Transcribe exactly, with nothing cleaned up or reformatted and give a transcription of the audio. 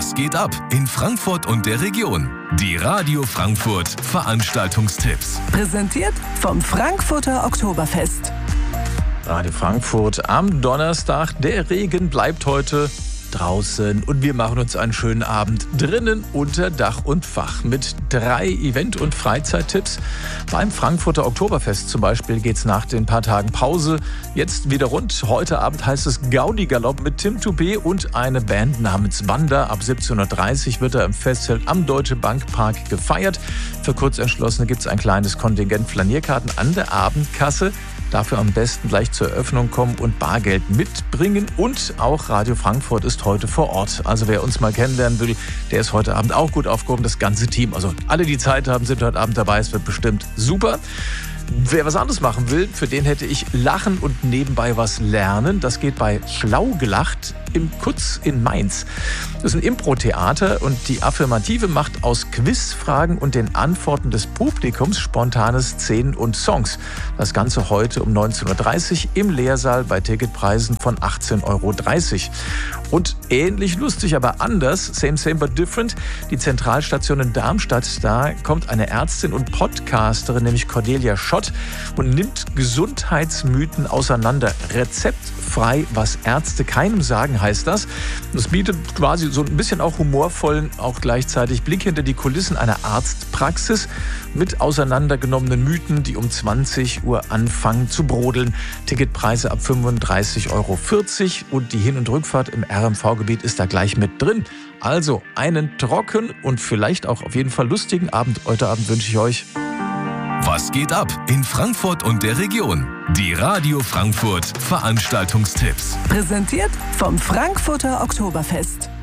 Was geht ab in Frankfurt und der Region? Die Radio Frankfurt Veranstaltungstipps. Präsentiert vom Frankfurter Oktoberfest. Radio Frankfurt am Donnerstag. Der Regen bleibt heute draußen und wir machen uns einen schönen Abend drinnen unter Dach und Fach mit drei Event- und Freizeittipps. Beim Frankfurter Oktoberfest zum Beispiel geht es nach den paar Tagen Pause jetzt wieder rund. Heute Abend heißt es Gaudi Galopp mit Tim Toupé und eine Band namens Wanda. Ab siebzehn Uhr dreißig wird er im Festzelt am Deutsche Bank Park gefeiert. Für Kurzentschlossene gibt es ein kleines Kontingent Flanierkarten an der Abendkasse. Dafür am besten gleich zur Eröffnung kommen und Bargeld mitbringen. Und auch Radio Frankfurt ist heute vor Ort. Also wer uns mal kennenlernen will, der ist heute Abend auch gut aufgehoben. Das ganze Team, also alle, die Zeit haben, sind heute Abend dabei. Es wird bestimmt super. Wer was anderes machen will, für den hätte ich Lachen und nebenbei was lernen. Das geht bei Schlau gelacht im Kutz in Mainz. Das ist ein Impro-Theater und die Affirmative macht aus Quizfragen und den Antworten des Publikums spontane Szenen und Songs. Das Ganze heute um neunzehn Uhr dreißig im Lehrsaal bei Ticketpreisen von achtzehn Euro dreißig. Und ähnlich lustig, aber anders, same, same, but different, die Zentralstation in Darmstadt, da kommt eine Ärztin und Podcasterin, nämlich Cordelia Schott, und nimmt Gesundheitsmythen auseinander. Rezeptfrei, was Ärzte keinem sagen, heißt das. Das bietet quasi so ein bisschen auch humorvollen, auch gleichzeitig Blick hinter die Kulissen einer Arztpraxis mit auseinandergenommenen Mythen, die um zwanzig Uhr anfangen zu brodeln. Ticketpreise ab fünfunddreißig Euro vierzig und die Hin- und Rückfahrt im R M V-Gebiet ist da gleich mit drin. Also einen trocken und vielleicht auch auf jeden Fall lustigen Abend. Heute Abend wünsche ich euch. Was geht ab in Frankfurt und der Region? Die Radio Frankfurt Veranstaltungstipps. Präsentiert vom Frankfurter Oktoberfest.